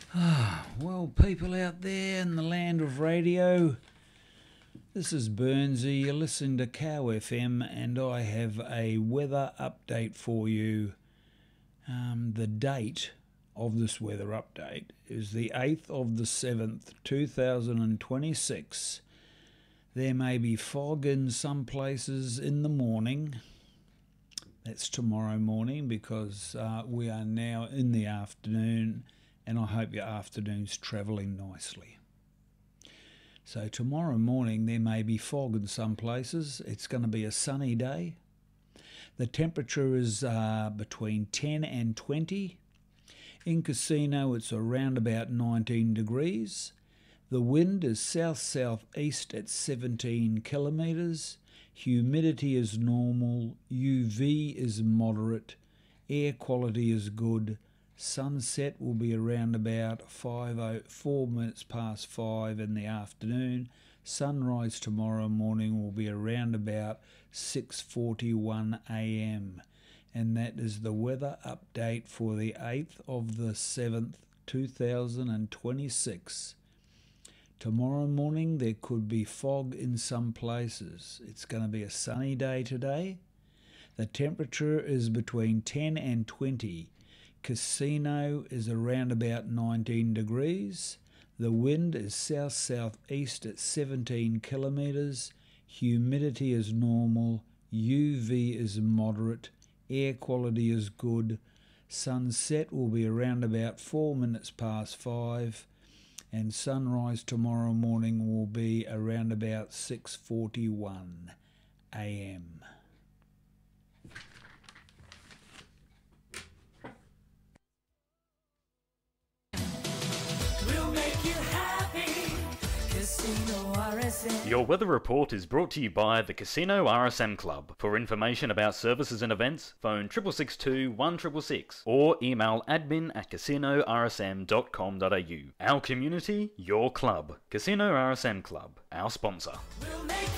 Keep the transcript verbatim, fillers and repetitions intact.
Well, people out there in the land of radio, this is Burnsy. You're listening to Cow F M, and I have a weather update for you. Um, the date of this weather update is the eighth of the seventh, two thousand twenty-six. There may be fog in some places in the morning. That's tomorrow morning because uh, we are now in the afternoon, and I hope your afternoon's travelling nicely. So tomorrow morning there may be fog in some places. It's going to be a sunny day. The temperature is uh, between ten and twenty. In Casino it's around about nineteen degrees. The wind is south-southeast at seventeen kilometres. Humidity is normal. U V is moderate. Air quality is good. Sunset will be around about five oh four minutes past five in the afternoon. Sunrise tomorrow morning will be around about six forty-one a m. And that is the weather update for the eighth of the seventh, two thousand twenty-six. Tomorrow morning there could be fog in some places. It's going to be a sunny day today. The temperature is between ten and twenty. Casino is around about nineteen degrees. The wind is south-southeast at seventeen kilometres. Humidity is normal. U V is moderate. Air quality is good. Sunset will be around about four minutes past five. And sunrise tomorrow morning will be around about six forty-one a m. Your weather report is brought to you by the Casino R S M Club. For information about services and events, phone six six six two, one six six six or email admin at casino r s m dot com dot a u. Our community, your club. Casino R S M Club, our sponsor. We'll make